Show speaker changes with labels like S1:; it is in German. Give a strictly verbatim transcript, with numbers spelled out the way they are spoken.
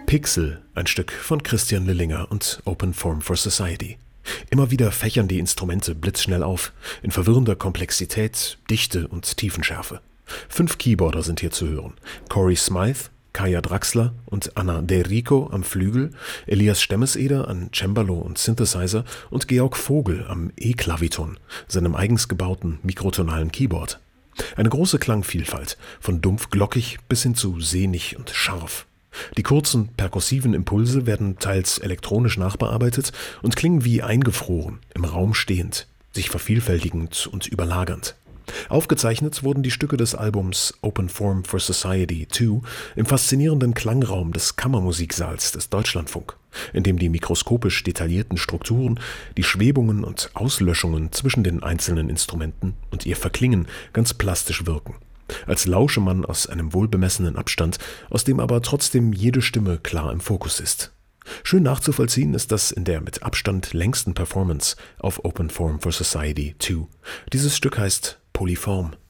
S1: Pixel, ein Stück von Christian Lillinger und Open Form for Society. Immer wieder fächern die Instrumente blitzschnell auf, in verwirrender Komplexität, Dichte und Tiefenschärfe. Fünf Keyboarder sind hier zu hören: Corey Smythe, Kaya Draxler und Anna De Rico am Flügel, Elias Stemmeseder an Cembalo und Synthesizer und Georg Vogel am E-Klaviton, seinem eigens gebauten mikrotonalen Keyboard. Eine große Klangvielfalt, von dumpf glockig bis hin zu sehnig und scharf. Die kurzen, perkussiven Impulse werden teils elektronisch nachbearbeitet und klingen wie eingefroren, im Raum stehend, sich vervielfältigend und überlagernd. Aufgezeichnet wurden die Stücke des Albums Open Form for Society zwei im faszinierenden Klangraum des Kammermusiksaals des Deutschlandfunk, in dem die mikroskopisch detaillierten Strukturen, die Schwebungen und Auslöschungen zwischen den einzelnen Instrumenten und ihr Verklingen ganz plastisch wirken. Als lausche man aus einem wohlbemessenen Abstand, aus dem aber trotzdem jede Stimme klar im Fokus ist. Schön nachzuvollziehen ist das in der mit Abstand längsten Performance auf Open Form for Society zwei. Dieses Stück heißt Polyform.